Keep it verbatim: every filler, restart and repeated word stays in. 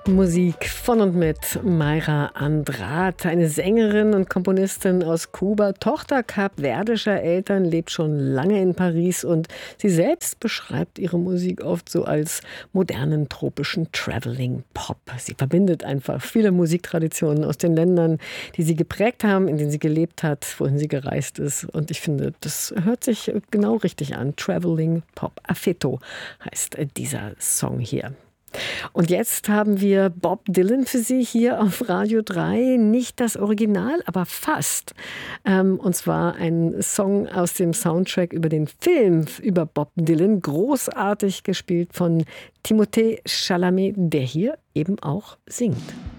Musik von und mit Mayra Andrade, eine Sängerin und Komponistin aus Kuba, Tochter kapverdischer Eltern, lebt schon lange in Paris und sie selbst beschreibt ihre Musik oft so als modernen tropischen Traveling Pop. Sie verbindet einfach viele Musiktraditionen aus den Ländern, die sie geprägt haben, in denen sie gelebt hat, wohin sie gereist ist. Und ich finde, das hört sich genau richtig an. Traveling Pop. Affetto heißt dieser Song hier. Und jetzt haben wir Bob Dylan für Sie hier auf Radio drei. Nicht das Original, aber fast. Ähm, und zwar ein Song aus dem Soundtrack über den Film über Bob Dylan. Großartig gespielt von Timothée Chalamet, der hier eben auch singt.